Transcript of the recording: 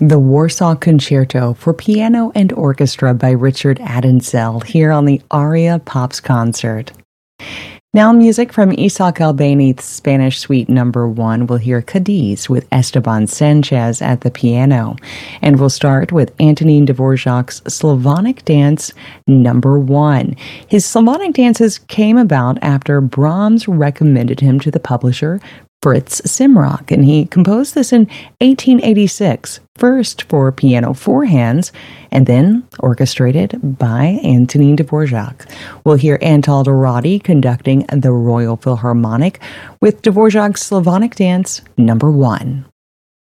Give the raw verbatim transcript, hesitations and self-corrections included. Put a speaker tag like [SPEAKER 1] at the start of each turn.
[SPEAKER 1] The Warsaw Concerto for Piano and Orchestra by Richard Adensel here on the Aria Pops Concert. Now music from Isaac Albeni's Spanish Suite Number One. We'll hear Cadiz with Esteban Sanchez at the piano. And we'll start with Antonin Dvorak's Slavonic Dance Number One. His Slavonic dances came about after Brahms recommended him to the publisher Fritz Simrock, and he composed this in eighteen eighty-six, first for piano four hands, and then orchestrated by Antonin Dvorak. We'll hear Antal Dorati conducting the Royal Philharmonic with Dvorak's Slavonic Dance Number One.